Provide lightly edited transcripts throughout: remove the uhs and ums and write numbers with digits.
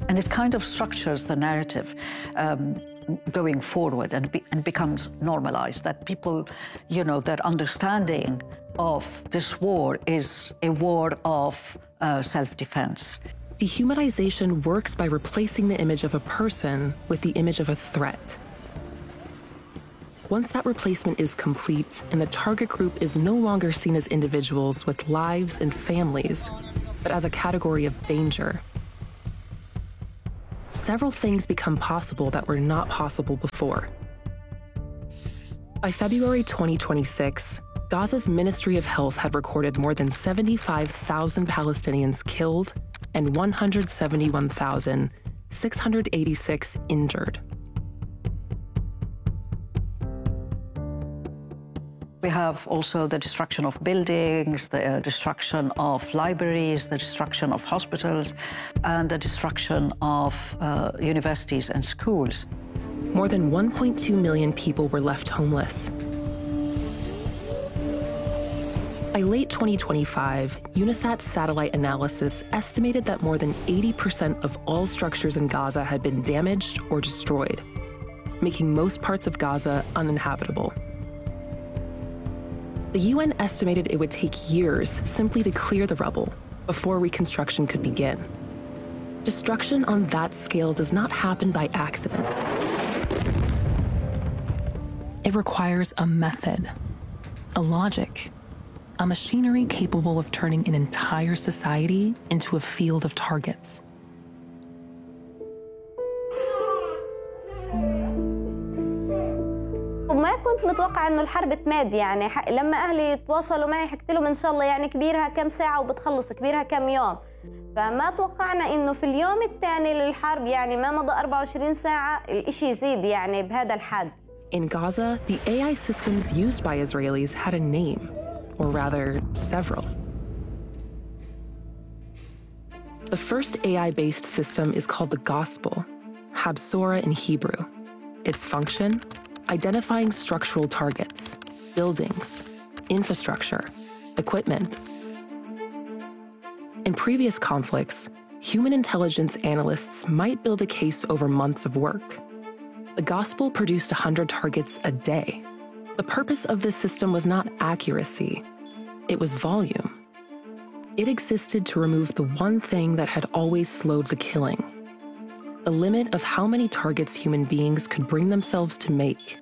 And it kind of structures the narrative going forward and becomes normalized, that people, their understanding of this war is a war of self-defense. Dehumanization works by replacing the image of a person with the image of a threat. Once that replacement is complete and the target group is no longer seen as individuals with lives and families, but as a category of danger, several things become possible that were not possible before. By February 2026, Gaza's Ministry of Health had recorded more than 75,000 Palestinians killed and 171,686 injured. We have also the destruction of buildings, the destruction of libraries, the destruction of hospitals, and the destruction of universities and schools. More than 1.2 million people were left homeless. By late 2025, UNISAT's satellite analysis estimated that more than 80% of all structures in Gaza had been damaged or destroyed, making most parts of Gaza uninhabitable. The UN estimated it would take years simply to clear the rubble before reconstruction could begin. Destruction on that scale does not happen by accident. It requires a method, a logic, a machinery capable of turning an entire society into a field of targets. وما كنت متوقع انه الحرب تماد، يعني لما اهلي تواصلوا معي حكيت لهم ان شاء الله يعني كبيرها كم ساعه وبتخلص، كبيرها كم يوم، فما توقعنا انه في اليوم الثاني للحرب يعني ما مضى 24 ساعه الاشي يزيد يعني بهذا الحد. In Gaza, the AI systems used by Israelis had a name, or rather, several. The first AI-based system is called the Gospel, Habsora in Hebrew. Its function? Identifying structural targets, buildings, infrastructure, equipment. In previous conflicts, human intelligence analysts might build a case over months of work. The Gospel produced 100 targets a day. The purpose of this system was not accuracy, it was volume. It existed to remove the one thing that had always slowed the killing, the limit of how many targets human beings could bring themselves to make.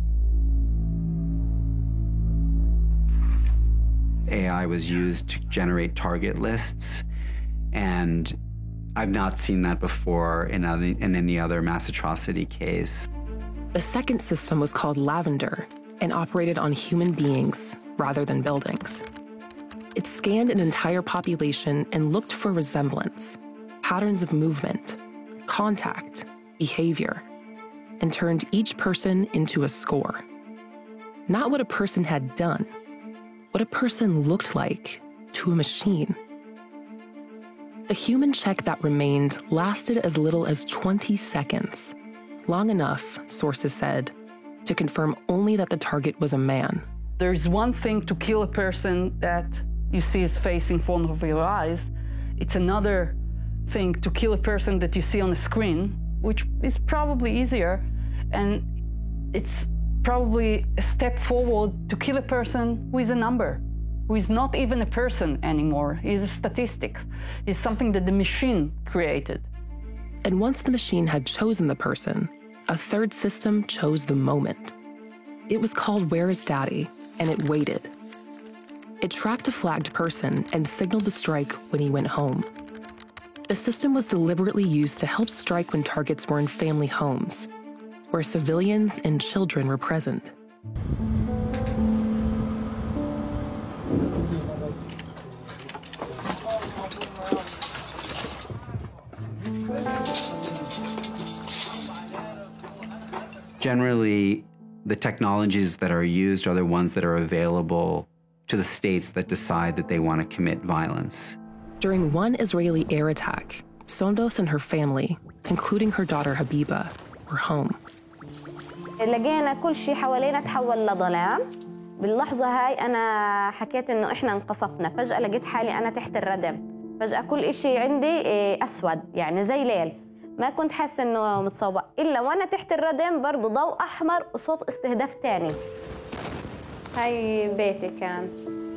AI was used to generate target lists, and I've not seen that before in any other mass atrocity case. The second system was called Lavender and operated on human beings rather than buildings. It scanned an entire population and looked for resemblance, patterns of movement, contact, behavior, and turned each person into a score. Not what a person had done, what a person looked like to a machine. The human check that remained lasted as little as 20 seconds, long enough, sources said, to confirm only that the target was a man. There's one thing to kill a person that you see his face in front of your eyes. It's another thing to kill a person that you see on a screen, which is probably easier, and it's probably a step forward to kill a person who is a number, who is not even a person anymore. He's a statistic. He's something that the machine created. And once the machine had chosen the person, a third system chose the moment. It was called Where is Daddy, and it waited. It tracked a flagged person and signaled the strike when he went home. The system was deliberately used to help strike when targets were in family homes, where civilians and children were present. Generally, the technologies that are used are the ones that are available to the states that decide that they want to commit violence. During one Israeli air attack, Sondos and her family, including her daughter Habiba, were home. لقينا كل شيء حوالينا تحول لظلام. باللحظة هاي أنا حكيت إنه إحنا انقصفنا. فجأة لقيت حالي أنا تحت الردم. فجأة كل شيء عندي أسود يعني زي ليل. ما كنت حاسة إنه متصوبة إلا وأنا تحت الردم برضو ضوء أحمر وصوت استهداف تاني. هاي بيتي كان.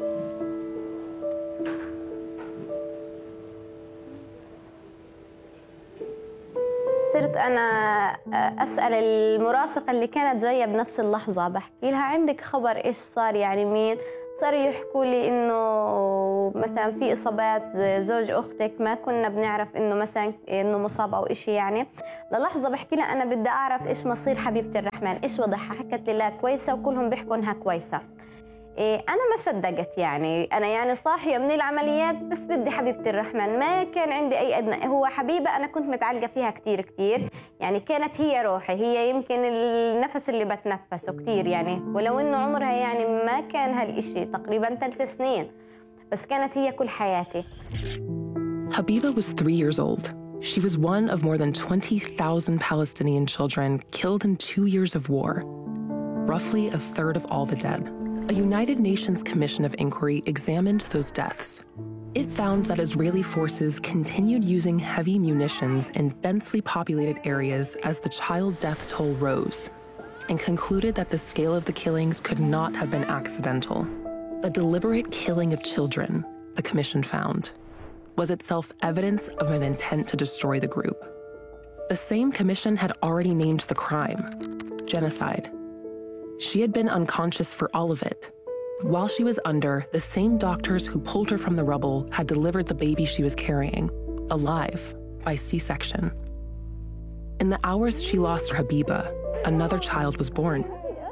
صرت أنا أسأل المرافقة اللي كانت جاية بنفس اللحظة، بحكي لها عندك خبر إيش صار؟ يعني مين؟ صاروا يحكوا لي إنه مثلا في إصابات زوج أختك، ما كنا بنعرف إنه مثلا إنه مصاب أو إشي. يعني للحظة بحكي لها أنا بدي أعرف إيش مصير حبيبة الرحمن، إيش وضعها؟ حكت لي لا كويسة وكلهم بيحكوا إنها كويسة. أنا ما صدقت، يعني أنا يعني صاحية من العمليات بس بدي حبيبة الرحمن، ما كان عندي أي أدنى. هو حبيبة أنا كنت متعلقة فيها كتير كتير، يعني كانت هي روحي، هي يمكن النفس اللي بتنفسه كتير يعني، ولو إنه عمرها يعني ما كان هالإشي تقريبا 3 سنين، بس كانت هي كل حياتي. Habiba was 3 years old. She was one of more than 20,000 Palestinian children killed in 2 years of war, roughly a third of all the dead. A United Nations Commission of Inquiry examined those deaths. It found that Israeli forces continued using heavy munitions in densely populated areas as the child death toll rose, and concluded that the scale of the killings could not have been accidental. The deliberate killing of children, the commission found, was itself evidence of an intent to destroy the group. The same commission had already named the crime, genocide. She had been unconscious for all of it. While she was under, the same doctors who pulled her from the rubble had delivered the baby she was carrying, alive, by C-section. In the hours she lost Habiba, another child was born.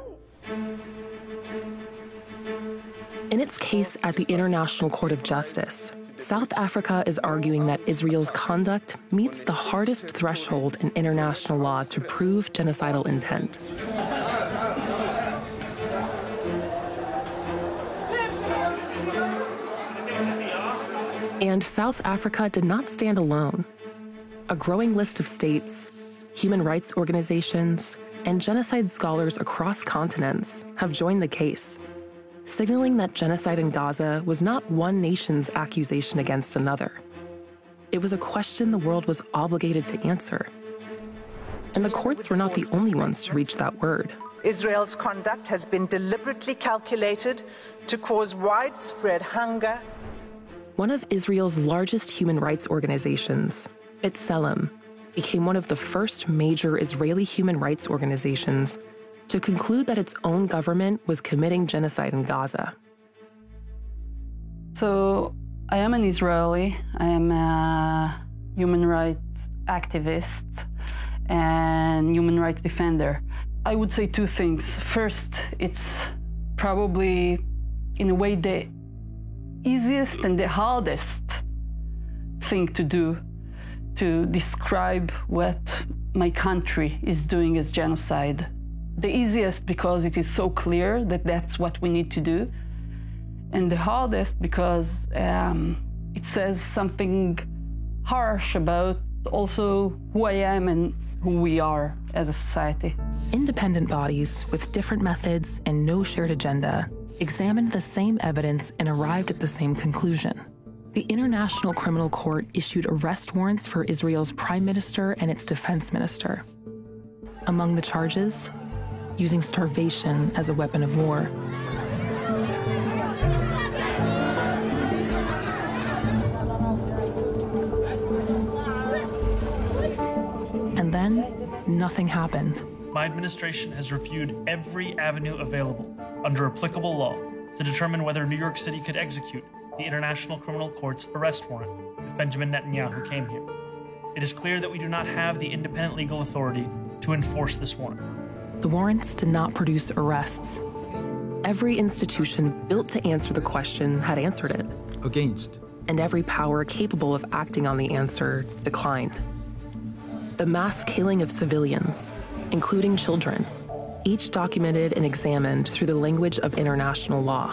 In its case at the International Court of Justice, South Africa is arguing that Israel's conduct meets the hardest threshold in international law to prove genocidal intent. And South Africa did not stand alone. A growing list of states, human rights organizations, and genocide scholars across continents have joined the case, signaling that genocide in Gaza was not one nation's accusation against another. It was a question the world was obligated to answer. And the courts were not the only ones to reach that word. Israel's conduct has been deliberately calculated to cause widespread hunger. One of Israel's largest human rights organizations, B'Tselem, became one of the first major Israeli human rights organizations to conclude that its own government was committing genocide in Gaza. So I am an Israeli. I am a human rights activist and human rights defender. I would say 2 things. First, it's probably, in a way, the easiest and the hardest thing to do to describe what my country is doing as genocide. The easiest because it is so clear that that's what we need to do, and the hardest because it says something harsh about also who I am and who we are as a society. Independent bodies with different methods and no shared agenda examined the same evidence and arrived at the same conclusion. The International Criminal Court issued arrest warrants for Israel's prime minister and its defense minister. Among the charges, using starvation as a weapon of war. And then, nothing happened. My administration has reviewed every avenue available under applicable law to determine whether New York City could execute the International Criminal Court's arrest warrant if Benjamin Netanyahu came here. It is clear that we do not have the independent legal authority to enforce this warrant. The warrants did not produce arrests. Every institution built to answer the question had answered it. Against. And every power capable of acting on the answer declined. The mass killing of civilians, including children, each documented and examined through the language of international law.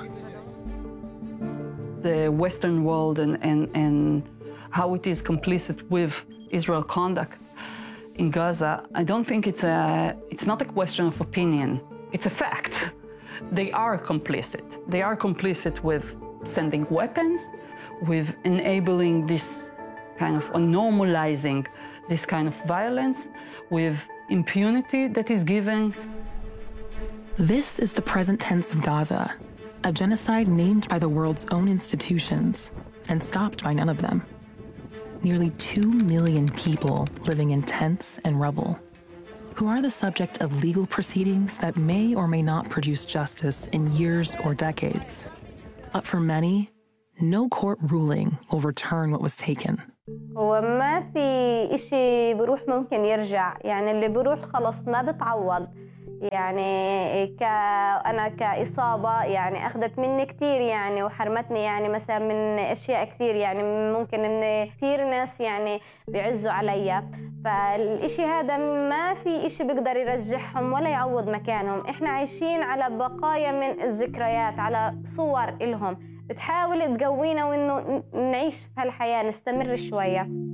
The Western world and how it is complicit with Israel conduct in Gaza, I don't think it's not a question of opinion. It's a fact. They are complicit. They are complicit with sending weapons, with enabling this kind of normalizing this kind of violence with impunity that is given. This is the present tense of Gaza, a genocide named by the world's own institutions and stopped by none of them. Nearly 2 million people living in tents and rubble, who are the subject of legal proceedings that may or may not produce justice in years or decades. But for many, no court ruling will return what was taken. هو ما في إشي بروح ممكن يرجع، يعني اللي بروح خلص ما بتعوض. يعني أنا كإصابة يعني أخذت مني كتير يعني وحرمتني يعني مثلا من أشياء كتير، يعني ممكن إن كتير ناس يعني بيعزوا عليا، فالإشي هذا ما في إشي بيقدر يرجعهم ولا يعوض مكانهم. إحنا عايشين على بقايا من الذكريات، على صور إلهم بتحاول تقوينا وإنه نعيش في هالحياة نستمر شوية.